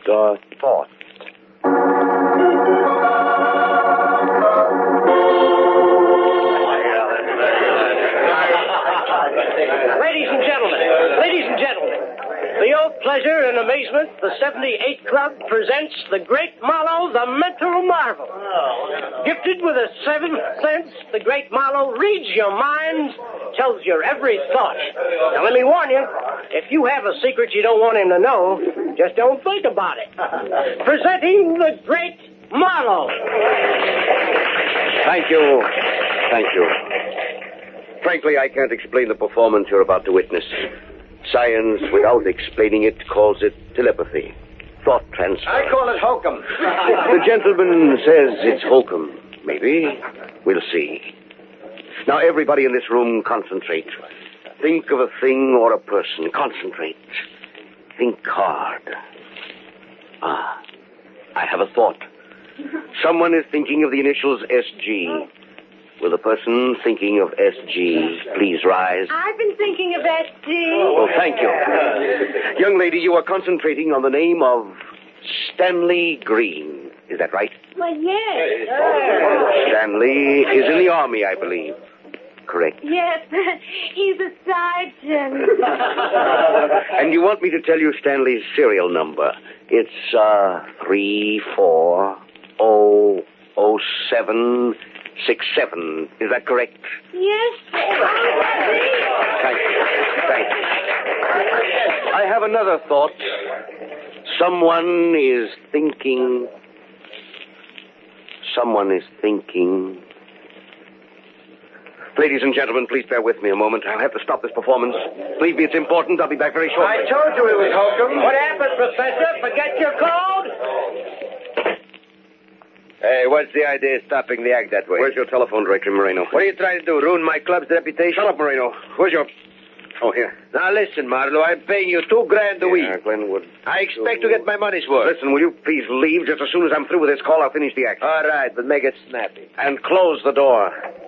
thought. Ladies and gentlemen, for your pleasure and amazement, the 78 Club presents the great Marlowe, the mental marvel. Gifted with a 7th sense, the great Marlowe reads your minds, tells your every thought. Now, let me warn you, if you have a secret you don't want him to know, just don't think about it. Presenting the great Marlowe. Thank you. Frankly, I can't explain the performance you're about to witness. Science, without explaining it, calls it telepathy. Thought transfer. I call it hokum. The gentleman says it's hokum. Maybe. We'll see. Now, everybody in this room, concentrate. Think of a thing or a person. Concentrate. Think hard. I have a thought. Someone is thinking of the initials SG. Will the person thinking of SG please rise? I've been thinking of SG. Well, thank you. Young lady, you are concentrating on the name of Stanley Green. Is that right? Well, yes. Stanley is in the Army, I believe. Correct. Yes, he's a sergeant. And you want me to tell you Stanley's serial number? It's 34000767. Is that correct? Yes. Thank you. I have another thought. Someone is thinking. Ladies and gentlemen, please bear with me a moment. I'll have to stop this performance. Believe me, it's important. I'll be back very shortly. I told you it was hokum. What happened, Professor? Forget your code? Hey, what's the idea of stopping the act that way? Where's your telephone directory, Moreno? What are you trying to do, ruin my club's reputation? Shut up, Moreno. Where's your... Oh, here. Now, listen, Marlowe, I'm paying you $2,000 a week. Glenwood. I expect to get my money's worth. Listen, will you please leave? Just as soon as I'm through with this call, I'll finish the act. All right, but make it snappy. And close the door.